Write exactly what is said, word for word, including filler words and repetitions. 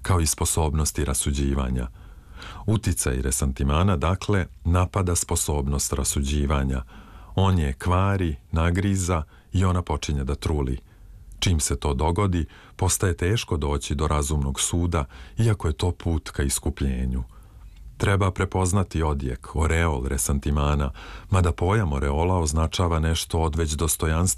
kao i sposobnosti rasuđivanja. Uticaj resantimana, dakle, napada sposobnost rasuđivanja. On je kvari, nagriza i ona počinje da truli. Čim se to dogodi, postaje teško doći do razumnog suda, iako je to put ka iskupljenju. Treba prepoznati odjek, oreol resantimana, mada pojam oreola označava nešto od već dostojanstvenog